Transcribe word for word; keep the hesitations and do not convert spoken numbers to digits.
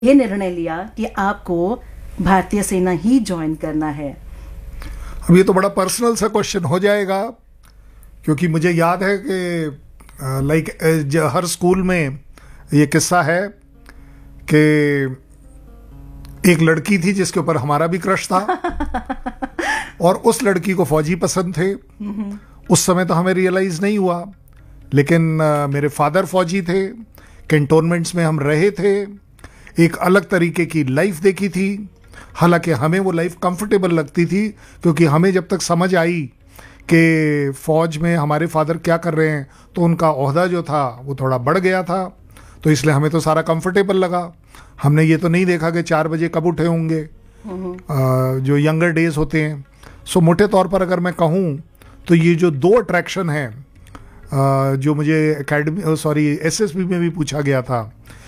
ये निर्णय लिया कि आपको भारतीय सेना ही ज्वाइन करना है? अब ये तो बड़ा पर्सनल सा क्वेश्चन हो जाएगा, क्योंकि मुझे याद है कि लाइक हर स्कूल में ये किस्सा है कि एक लड़की थी जिसके ऊपर हमारा भी क्रश था और उस लड़की को फौजी पसंद थे। उस समय तो हमें रियलाइज नहीं हुआ, लेकिन uh, मेरे फादर फौजी थे, कैंटोनमेंट्स में हम रहे थे, एक अलग तरीके की लाइफ देखी थी। हालांकि हमें वो लाइफ कंफर्टेबल लगती थी, क्योंकि हमें जब तक समझ आई कि फौज में हमारे फादर क्या कर रहे हैं तो उनका ओहदा जो था वो थोड़ा बढ़ गया था, तो इसलिए हमें तो सारा कंफर्टेबल लगा। हमने ये तो नहीं देखा कि चार बजे कब उठे होंगे, आ, जो यंगर डेज होते हैं। सो मोटे तौर पर अगर मैं कहूँ तो ये जो दो अट्रैक्शन हैं जो मुझे एकेडमी सॉरी एसएसबी में भी पूछा गया था